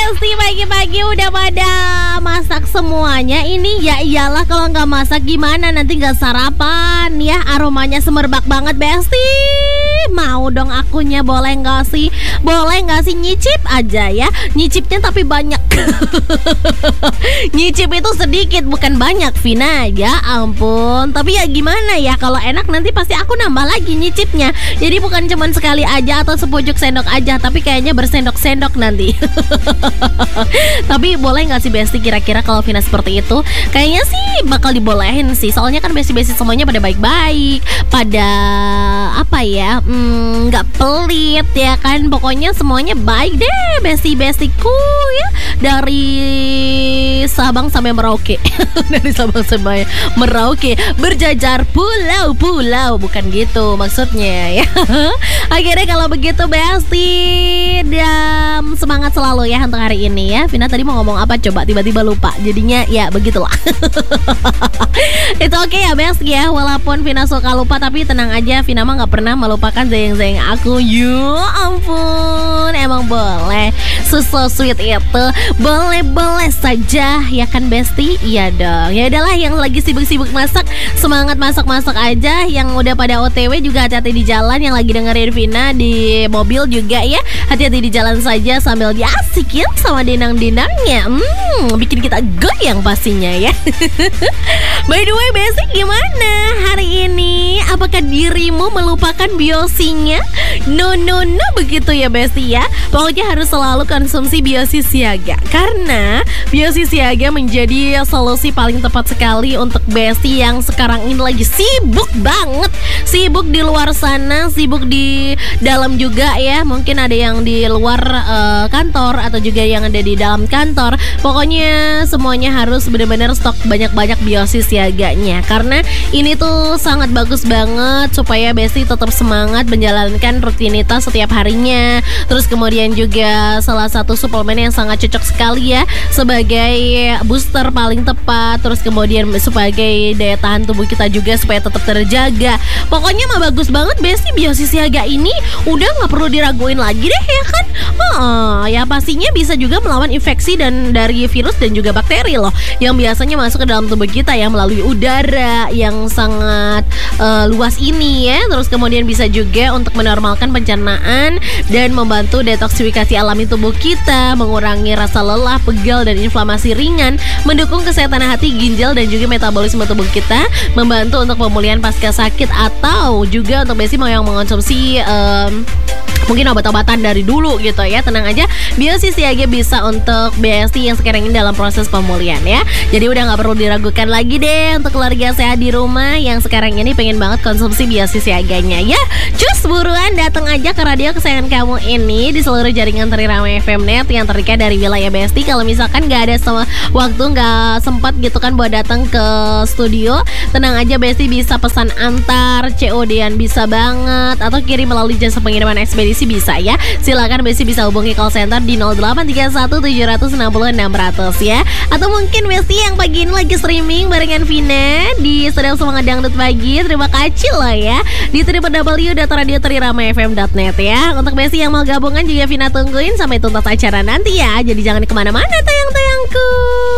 Besti pagi-pagi udah pada masak semuanya. Ini ya iyalah, kalau nggak masak gimana, nanti nggak sarapan ya. Aromanya semerbak banget Besti. Mau dong akunya, boleh nggak sih? Boleh nggak sih nyicip aja ya? Nyicipnya tapi banyak. Nyicip itu sedikit bukan banyak Vina. Ya ampun. Tapi ya gimana ya, kalau enak nanti pasti aku nambah lagi nyicipnya. Jadi bukan cuman sekali aja atau sepucuk sendok aja, tapi kayaknya bersendok-sendok nanti. Tapi boleh nggak sih Besti, kira-kira kalau Vina seperti itu? Kayaknya sih bakal dibolehin sih. Soalnya kan Besti-Besti semuanya pada baik-baik, pada apa ya, nggak pelit ya kan. Pokoknya semuanya baik deh Besti-Bestiku ya. Dari Sabang sampai Merauke. Dari Sabang sampai Merauke, berjajar pulau-pulau, bukan gitu maksudnya ya. Akhirnya kalau begitu Besti, dan semangat selalu ya untuk hari ini ya. Vina tadi mau ngomong apa coba, tiba-tiba lupa. Jadinya ya begitulah. Itu oke ya Besti ya. Walaupun Vina suka lupa, tapi tenang aja, Vina mah gak pernah melupakan zeng-zeng aku. Ya ampun, emang boleh. So sweet itu. Boleh-boleh saja ya kan Besti. Iya dong. Ya udahlah, yang lagi sibuk-sibuk masak, semangat masak-masak aja. Yang udah pada OTW juga hati-hati di jalan. Yang lagi dengerin Vina di mobil juga ya, hati-hati di jalan saja sambil diasikin sama dinang-dinangnya. Bikin kita goyang pastinya ya. By the way Besti, gimana hari ini? Apakah dirimu melupakan biosinya? No begitu ya Besti ya. Pokoknya harus selalu konsumsi biosi siaga, karena biosi siaga menjadi solusi paling tepat sekali untuk Besti yang sekarang ini lagi sibuk banget. Sibuk di luar sana, sibuk di dalam juga ya. Mungkin ada yang di luar kantor atau juga yang ada di dalam kantor. Pokoknya semuanya harus benar-benar stok banyak-banyak biosi siaganya, karena ini tuh sangat bagus banget supaya Besti tetap semangat menjalankan rutinitas setiap harinya. Terus kemudian juga salah satu suplemen yang sangat cocok sekali ya sebagai booster paling tepat. Terus kemudian sebagai daya tahan tubuh kita juga supaya tetap terjaga. Pokoknya mah bagus banget Besti, biosi siaga ini udah nggak perlu diraguin lagi deh ya kan. Ya pastinya bisa juga melawan infeksi dan dari virus dan juga bakteri loh, yang biasanya masuk ke dalam tubuh kita ya melalui udara yang sangat luas ini ya. Terus kemudian bisa juga untuk menormalkan pencernaan dan membantu detoksifikasi alami tubuh kita, mengurangi rasa lelah, pegal dan inflamasi ringan, mendukung kesehatan hati, ginjal dan juga metabolisme tubuh kita, membantu untuk pemulihan pasca sakit, atau juga untuk Besti mau yang mengonsumsi mungkin obat-obatan dari dulu gitu ya. Tenang aja, biosi siaga bisa untuk Besti yang sekarang ini dalam proses pemulihan ya. Jadi udah gak perlu diragukan lagi deh untuk keluarga sehat di rumah yang sekarang ini pengen banget konsumsi biosi siaganya ya. Cus, buruan datang aja ke radio kesayangan kamu ini di seluruh jaringan Trirama FM Net yang terikat dari wilayah Besti. Kalau misalkan gak ada sama waktu, gak sempat gitu kan buat datang ke studio, tenang aja Besti bisa pesan antar, COD-an bisa banget, atau kirim melalui jasa pengiriman ekspedisi bisa ya. Silakan Besti bisa hubungi call center di 0831 760 600 ya. Atau mungkin Besti yang pagi ini lagi streaming barengan Vina di Sedang Semangat Dangdut Pagi, terima kasih loh ya di www.radiotrirama.fm.net ya. Untuk Besti yang mau gabungan juga Vina tungguin sampai tuntas acara nanti ya. Jadi jangan kemana-mana tayang-tayangku.